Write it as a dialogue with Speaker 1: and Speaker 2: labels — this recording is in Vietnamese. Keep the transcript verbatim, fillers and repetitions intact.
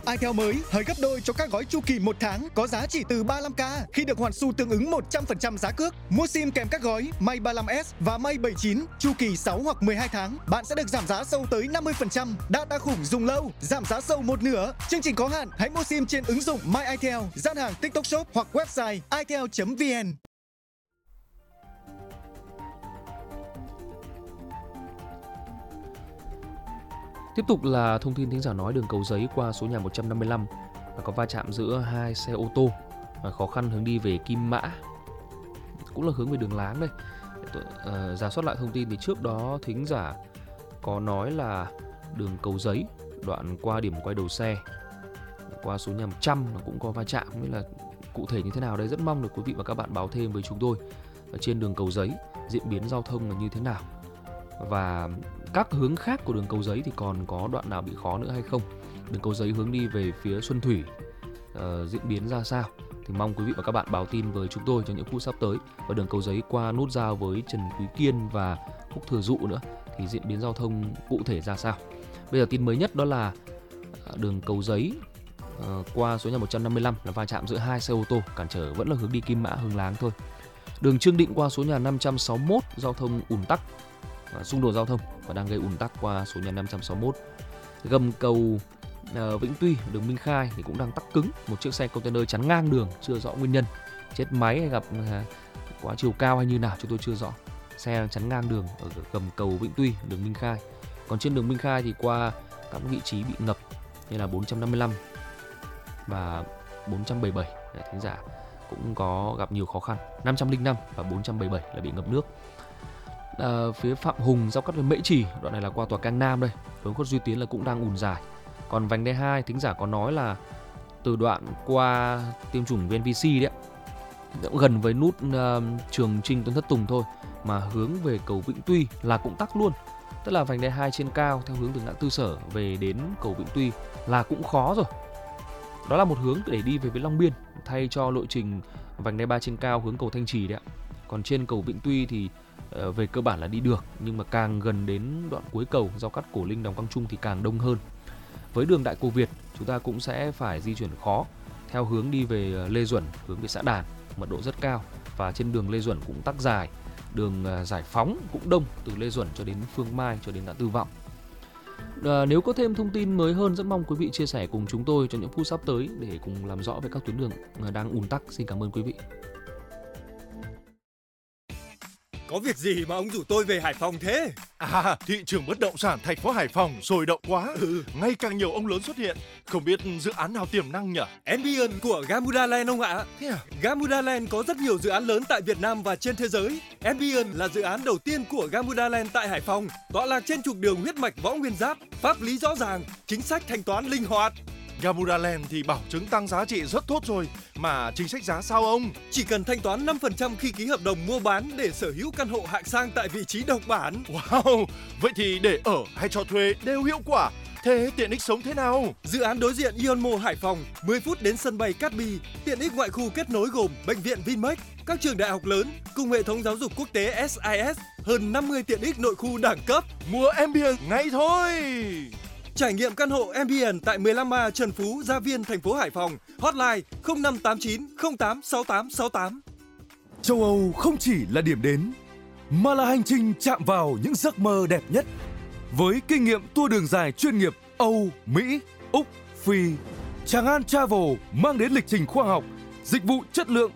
Speaker 1: itel mới hơi gấp đôi cho các gói chu kỳ một tháng có giá chỉ từ ba mươi lăm k khi được hoàn xu tương ứng một trăm phần trăm giá cước. Mua sim kèm các gói May ba mươi lăm S và May bảy mươi chín chu kỳ sáu hoặc mười hai tháng, bạn sẽ được giảm giá sâu tới năm mươi phần trăm. Data khủng dùng lâu, giảm giá sâu một nửa. Chương trình có hạn, hãy mua sim trên ứng dụng My itel, gian hàng TikTok Shop hoặc website itel chấm vn.
Speaker 2: Tiếp tục là thông tin thính giả nói đường Cầu Giấy qua số nhà một trăm năm mươi lăm và có va chạm giữa hai xe ô tô và khó khăn hướng đi về Kim Mã, cũng là hướng về đường láng đây. Uh, giả soát lại thông tin thì trước đó thính giả có nói là đường Cầu Giấy đoạn qua điểm quay đầu xe qua số nhà một trăm nó cũng có va chạm, nghĩa là cụ thể như thế nào đây rất mong được quý vị và các bạn báo thêm với chúng tôi. Ở trên đường Cầu Giấy diễn biến giao thông là như thế nào và các hướng khác của đường Cầu Giấy thì còn có đoạn nào bị khó nữa hay không. Đường Cầu Giấy hướng đi về phía Xuân Thủy uh, diễn biến ra sao thì mong quý vị và các bạn báo tin với chúng tôi trong những phút sắp tới. Và đường Cầu Giấy qua nút giao với Trần Quý Kiên và Khúc Thừa Dụ nữa thì diễn biến giao thông cụ thể ra sao. Bây giờ tin mới nhất đó là đường Cầu Giấy uh, qua số nhà một trăm năm mươi lăm là va chạm giữa hai xe ô tô, cản trở vẫn là hướng đi Kim Mã hướng Láng thôi. Đường Trương Định qua số nhà năm trăm sáu mươi mốt giao thông ùn tắc, xung đột giao thông và đang gây ùn tắc qua số nhà năm trăm sáu mươi mốt. Gầm cầu uh, Vĩnh Tuy, đường Minh Khai thì cũng đang tắc cứng, một chiếc xe container chắn ngang đường, chưa rõ nguyên nhân, chết máy hay gặp uh, quá chiều cao hay như nào chúng tôi chưa rõ. Xe đang chắn ngang đường ở gầm cầu Vĩnh Tuy, đường Minh Khai. Còn trên đường Minh Khai thì qua các vị trí bị ngập như là bốn trăm năm mươi lăm và bốn trăm bảy mươi bảy, để thính giả cũng có gặp nhiều khó khăn. năm trăm lẻ năm và bốn trăm bảy mươi bảy là bị ngập nước. À, phía Phạm Hùng giao cắt với Mễ Trì, đoạn này là qua tòa Cang Nam đây, hướng Khuất Duy Tiến là cũng đang ùn dài. Còn vành đai hai thính giả có nói là từ đoạn qua tiêm chủng vê en vê xê đấy, cũng gần với nút uh, Trường Trinh Tôn Thất Tùng thôi, mà hướng về cầu Vĩnh Tuy là cũng tắc luôn. Tức là vành đai hai trên cao theo hướng từ ngã tư Sở về đến cầu Vĩnh Tuy là cũng khó rồi. Đó là một hướng để đi về với Long Biên thay cho lộ trình vành đai ba trên cao hướng cầu Thanh Trì đấy ạ. Còn trên cầu Vĩnh Tuy thì uh, về cơ bản là đi được, nhưng mà càng gần đến đoạn cuối cầu giao cắt Cổ Linh Đồng Quang Trung thì càng đông hơn. Với đường Đại Cổ Việt chúng ta cũng sẽ phải di chuyển khó theo hướng đi về Lê Duẩn, hướng về xã Đàn, mật độ rất cao, và trên đường Lê Duẩn cũng tắc dài. Đường uh, Giải Phóng cũng đông từ Lê Duẩn cho đến Phương Mai cho đến ngã tư Vọng. À, nếu có thêm thông tin mới hơn rất mong quý vị chia sẻ cùng chúng tôi trong những phút sắp tới để cùng làm rõ về các tuyến đường đang ùn tắc. Xin cảm ơn quý vị.
Speaker 3: Có việc gì mà ông rủ tôi về Hải Phòng thế?
Speaker 4: À, thị trường bất động sản thành phố Hải Phòng sôi động quá. Ừ. Ngày càng nhiều ông lớn xuất hiện. Không biết dự án nào tiềm năng nhỉ?
Speaker 3: Ambience của Gamuda Land ông ạ.
Speaker 4: Thế à?
Speaker 3: Gamuda Land có rất nhiều dự án lớn tại Việt Nam và trên thế giới. Ambience là dự án đầu tiên của Gamuda Land tại Hải Phòng, tọa lạc trên trục đường huyết mạch Võ Nguyên Giáp, pháp lý rõ ràng, chính sách thanh toán linh hoạt.
Speaker 4: Gamuda Land thì bảo chứng tăng giá trị rất tốt rồi, mà chính sách giá sao ông?
Speaker 3: Chỉ cần thanh toán năm phần trăm khi ký hợp đồng mua bán để sở hữu căn hộ hạng sang tại vị trí độc bản.
Speaker 4: Wow, vậy thì để ở hay cho thuê đều hiệu quả. Thế tiện ích sống thế nào?
Speaker 3: Dự án đối diện Ion Mall Hải Phòng, mười phút đến sân bay Cát Bi, tiện ích ngoại khu kết nối gồm bệnh viện Vinmec, các trường đại học lớn cùng hệ thống giáo dục quốc tế ét i ét, hơn năm mươi tiện ích nội khu đẳng cấp.
Speaker 4: Mua Ambience ngay thôi.
Speaker 3: Trải nghiệm căn hộ Ambience tại mười lăm A Trần Phú, Gia Viên, thành phố Hải Phòng. Hotline không năm tám chín không tám sáu tám sáu tám.
Speaker 5: Châu Âu không chỉ là điểm đến, mà là hành trình chạm vào những giấc mơ đẹp nhất. Với kinh nghiệm tour đường dài chuyên nghiệp Âu, Mỹ, Úc, Phi, Tràng An Travel mang đến lịch trình khoa học, dịch vụ chất lượng